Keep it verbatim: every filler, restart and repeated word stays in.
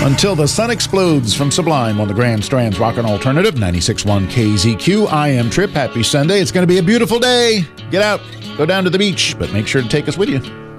Until the Sun Explodes from Sublime on the Grand Strand's Rockin' Alternative, ninety-six point one K Z Q. I am Trip. Happy Sunday. It's going to be a beautiful day. Get out. Go down to the beach, but make sure to take us with you.